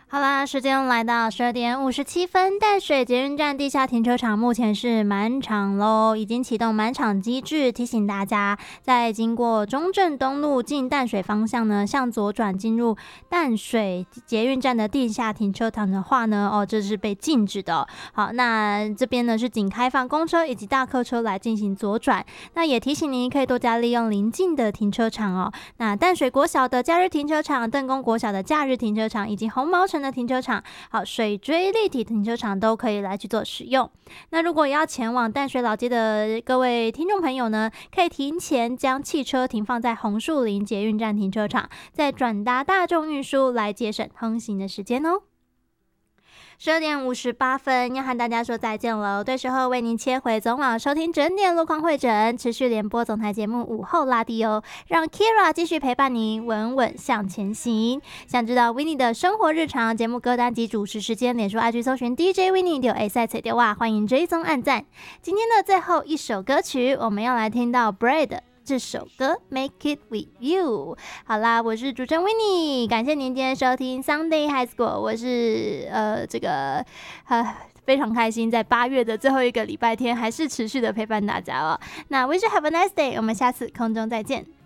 好啦，时间来到12:57，淡水捷运站地下停车场目前是满场咯，已经启动满场机制，提醒大家在经过中正东路进淡水方向呢，向左转进入淡水捷运站的地下停车场的话呢，这是被禁止的。好，那这边呢是仅开放公车以及大客车来进行左转，那也提醒您可以多加利用邻近的停车场哦。那淡水国小的假日停车场、邓公国小的假日停车场以及红毛城的停车场，好，水锥立体停车场都可以来去做使用。那如果要前往淡水老街的各位听众朋友呢，可以提前将汽车停放在红树林捷运站停车场，再转搭大众运输来节省通行的时间哦。12:58，要和大家说再见了。对时候为您切回总网收听整点路况会诊，持续联播总台节目午后拉低哦，让 Kira 继续陪伴您稳稳向前行。想知道 Winnie 的生活日常、节目歌单及主持时间，脸书 IG 搜寻 DJ Winnie 就 A 赛彩电话，欢迎追踪按赞。今天的最后一首歌曲，我们要来听到 Bread这首歌 Make It With You。 好啦，我是主持人 Winnie， 感谢您今天收听 Sunday High School， 我是非常开心在8月的最后一个礼拜天还是持续的陪伴大家哦。那 Wish you have a nice day， 我们下次空中再见。